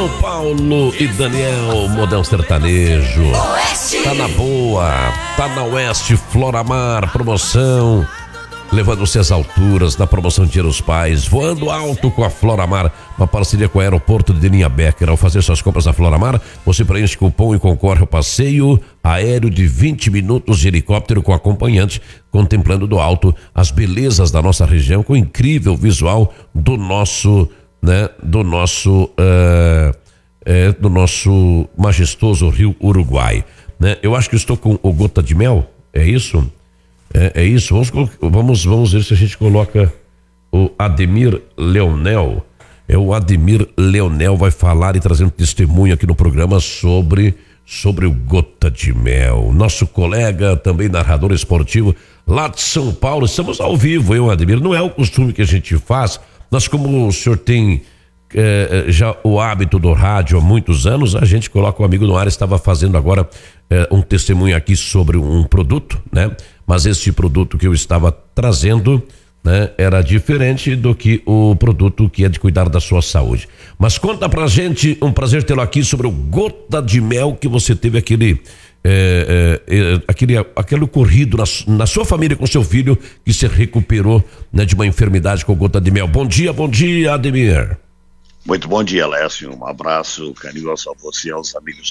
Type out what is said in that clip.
São Paulo e Daniel, modão sertanejo. Tá na boa, tá na Oeste, Floramar, promoção. Levando-se às alturas na promoção Dia dos Pais, voando alto com a Floramar, uma parceria com o aeroporto de Linha Becker. Ao fazer suas compras na Floramar, você preenche cupom e concorre ao passeio aéreo de 20 minutos de helicóptero com acompanhante, contemplando do alto as belezas da nossa região, com o incrível visual do nosso, né, do nosso majestoso Rio Uruguai, né? Eu acho que estou com o Gota de Mel, é isso? É isso, vamos ver se a gente coloca o Ademir Leonel. O Ademir Leonel vai falar e trazer um testemunho aqui no programa sobre o Gota de Mel. Nosso colega, também narrador esportivo lá de São Paulo. Estamos ao vivo, Ademir. Não é o costume que a gente faz, mas como o senhor tem já o hábito do rádio há muitos anos, a gente coloca o amigo no ar. Estava fazendo agora um testemunho aqui sobre um produto, né? Mas esse produto que eu estava trazendo, né, era diferente do que o produto que é de cuidar da sua saúde. Mas conta pra gente, um prazer tê-lo aqui, sobre o Gota de Mel, que você teve aquele ocorrido na sua família com seu filho, que se recuperou, né, de uma enfermidade com Gota de Mel. Bom dia, Ademir. Muito bom dia, Lécio. Um abraço carinhoso a você e aos amigos